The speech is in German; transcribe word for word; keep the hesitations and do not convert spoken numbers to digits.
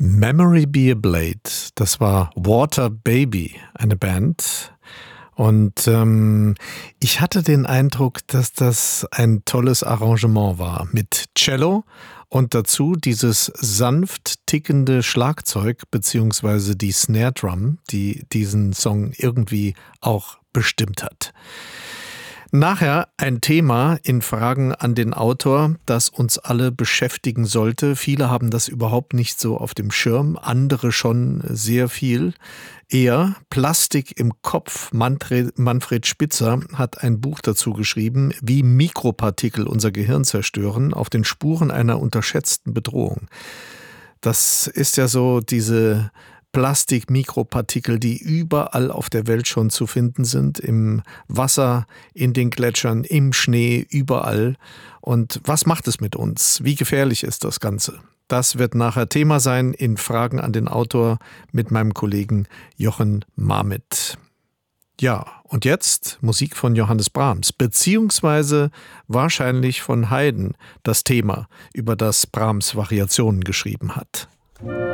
Memory Be a Blade, das war Water Baby, eine Band. Und ähm, ich hatte den Eindruck, dass das ein tolles Arrangement war mit Cello und dazu dieses sanft tickende Schlagzeug beziehungsweise die Snare Drum, die diesen Song irgendwie auch bestimmt hat. Nachher ein Thema in Fragen an den Autor, das uns alle beschäftigen sollte. Viele haben das überhaupt nicht so auf dem Schirm, andere schon sehr viel. Er, Plastik im Kopf, Manfred, Manfred Spitzer hat ein Buch dazu geschrieben, wie Mikropartikel unser Gehirn zerstören, auf den Spuren einer unterschätzten Bedrohung. Das ist ja so diese Plastikmikropartikel, die überall auf der Welt schon zu finden sind, im Wasser, in den Gletschern, im Schnee, überall. Und was macht es mit uns? Wie gefährlich ist das Ganze? Das wird nachher Thema sein in Fragen an den Autor mit meinem Kollegen Jochen Marmitt. Ja, und jetzt Musik von Johannes Brahms, beziehungsweise wahrscheinlich von Haydn, das Thema, über das Brahms Variationen geschrieben hat.